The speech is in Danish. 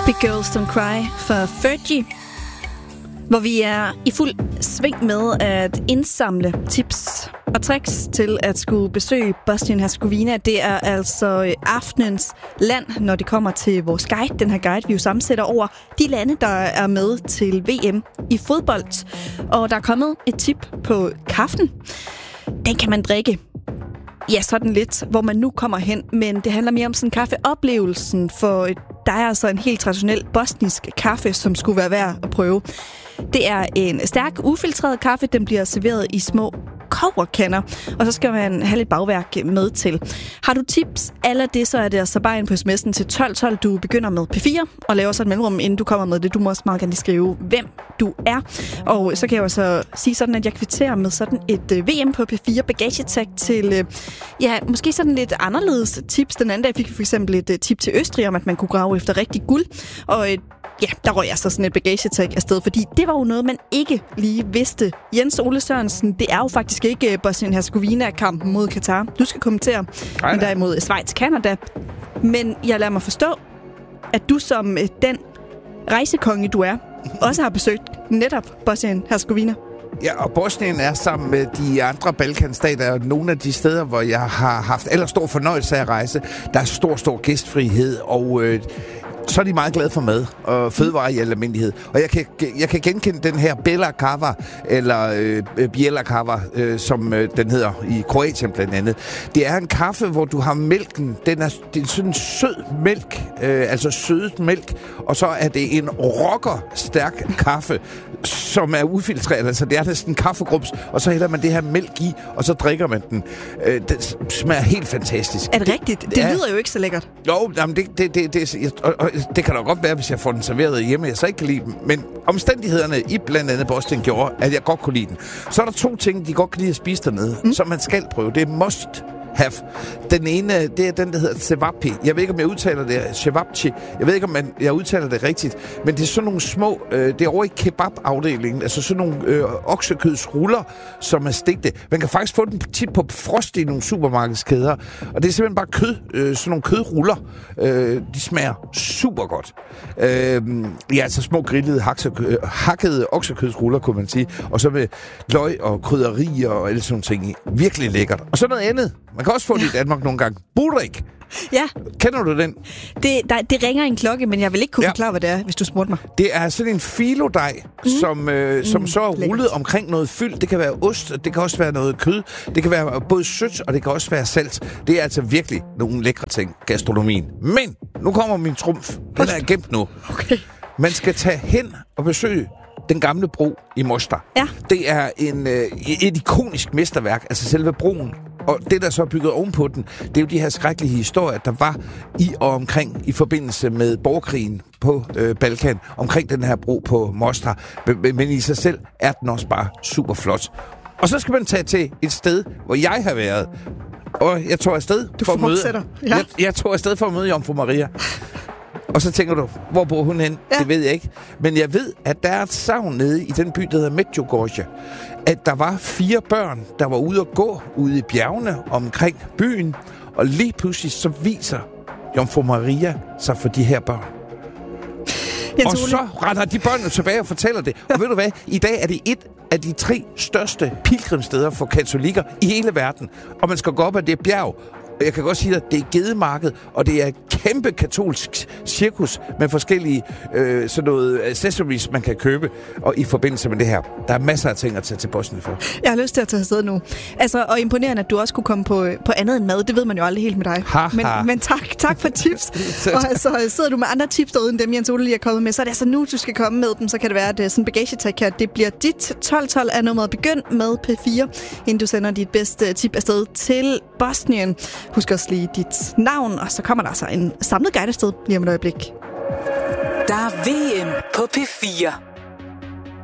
Big Girls Don't Cry for Fergie, hvor vi er i fuld sving med at indsamle tips og tricks til at skulle besøge Bosnien-Hercegovina. Det er altså aftenens land, når det kommer til vores guide. Den her guide, vi jo sammensætter over de lande, der er med til VM i fodbold. Og der er kommet et tip på kaffen. Den kan man drikke. Ja, sådan lidt, hvor man nu kommer hen, men det handler mere om sådan kaffeoplevelsen, for der er altså en helt traditionel bosnisk kaffe, som skulle være værd at prøve. Det er en stærk, ufiltreret kaffe, den bliver serveret i små kobberkander, og så skal man have lidt bagværk med til. Har du tips eller det, så er det altså bare ind på sms'en til 1212. Du begynder med P4 og laver så et mellemrum, inden du kommer med det. Du må også meget gerne skrive, hvem du er. Og så kan jeg jo så sige sådan, at jeg kvitterer med sådan et VM på P4 bagagetag til, måske sådan lidt anderledes tips. Den anden dag fik vi for eksempel et tip til Østrig om, at man kunne grave efter rigtig guld. Og der røg jeg så sådan et bagagetag afsted, fordi det var jo noget, man ikke lige vidste. Jens Ole Sørensen, det er jo faktisk ikke Bosnien-Hercegovina-kampen mod Katar. Du skal kommentere, men derimod Schweiz-Canada. Men jeg lader mig forstå, at du som den rejsekonge, du er, også har besøgt netop Bosnien-Hercegovina. Ja, og Bosnien er sammen med de andre Balkanstater nogle af de steder, hvor jeg har haft allerstor fornøjelse af at rejse. Der er stor gæstfrihed, og så er de meget glade for mad og fødevarer i almindelighed. Og jeg kan genkende den her Bela Kava, eller Bijela Kava, som den hedder i Kroatien blandt andet. Det er en kaffe, hvor du har mælken. Det er sådan en sød mælk, altså sødet mælk. Og så er det en rockerstærk kaffe, som er ufiltreret. Altså det er næsten en kaffegrums, og så hælder man det her mælk i, og så drikker man den. Det smager helt fantastisk. Er det rigtigt? Det lyder jo ikke så lækkert. Jo, jamen det kan da godt være, hvis jeg får den serveret hjemme, jeg så ikke kan lide den. Men omstændighederne i blandt andet Bosnien gjorde, at jeg godt kunne lide den. Så er der 2 ting, de godt kan lide at spise dernede, som man skal prøve. Det er must have. Den ene, det er den, der hedder cevapi. Jeg ved ikke, om jeg udtaler det cevapci. Jeg ved ikke, om jeg udtaler det rigtigt. Men det er sådan nogle små, det er over i kebab-afdelingen, altså sådan nogle oksekødsruller, som er stegte. Man kan faktisk få den tit på frost i nogle supermarkedskæder. Og det er simpelthen bare kød, sådan nogle kødruller. De smager super godt. Altså små grillede, hakkede oksekødsruller, kunne man sige. Og så med løg og krydderier og alle sådan nogle ting i. Virkelig lækkert. Og så noget andet. Man kan også få det i Danmark nogle gange. Burek. Ja. Kender du den? Det ringer en klokke, men jeg vil ikke kunne forklare, hvad det er, hvis du spurgte mig. Det er sådan en filodej, som så er rullet omkring noget fyld. Det kan være ost, det kan også være noget kød. Det kan være både sødt, og det kan også være salt. Det er altså virkelig nogle lækre ting, gastronomien. Men nu kommer min trumf. Den er gemt nu. Okay. Man skal tage hen og besøge den gamle bro i Mostar. Ja. Det er et ikonisk mesterværk, altså selve broen. Og det, der så er bygget ovenpå den, det er jo de her skrækkelige historier, der var i og omkring i forbindelse med borgerkrigen på Balkan, omkring den her bro på Mostar. Men i sig selv er den også bare super flot. Og så skal man tage til et sted, hvor jeg har været. Og jeg tog afsted for at møde. Ja. Jeg tog afsted for at møde Jomfru Maria. Og så tænker du, hvor bor hun hen? Ja. Det ved jeg ikke. Men jeg ved, at der er et savn nede i den by, der hedder Medjugorje. At der var 4 børn, der var ude at gå ude i bjergene omkring byen. Og lige pludselig så viser Jomfru Maria sig for de her børn. Og så retter de børn tilbage og fortæller det. Og ved du hvad? I dag er det et af de 3 største pilgrimssteder for katolikker i hele verden. Og man skal gå op ad det bjerg. Jeg kan godt sige, at det er gedemarked, og det er et kæmpe katolsk cirkus med forskellige sådan noget accessories, man kan købe, og i forbindelse med det her. Der er masser af ting at tage til Bosnien for. Jeg har lyst til at tage afsted nu. Altså, og imponerende, at du også kunne komme på andet end mad. Det ved man jo aldrig helt med dig. Men tak for tips. Og altså, sidder du med andre tips derude, end dem Jens Ole lige er kommet med, så er det altså nu, du skal komme med dem. Så kan det være, at sådan bagagetag her, det bliver dit 1212 af nummeret. Begynd med P4, inden du sender dit bedste tip afsted til Bosnien. Husk også lige dit navn, og så kommer der altså en samlet guide afsted lige om et øjeblik. Der er VM på P4.